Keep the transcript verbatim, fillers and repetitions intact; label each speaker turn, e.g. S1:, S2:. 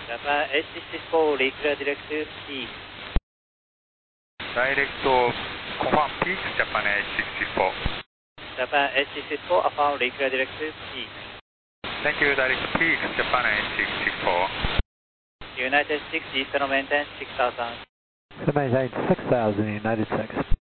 S1: Japan H sixty-four, reclear direct peak.
S2: Direct confirm peak, Japan H sixty-four.
S1: Japan H sixty-four, affirm reclear direct peak.
S2: Thank you, direct peak, Japan H sixty-four.
S1: United six, Eastern maintain six thousand.
S3: Maintain six thousand, United six.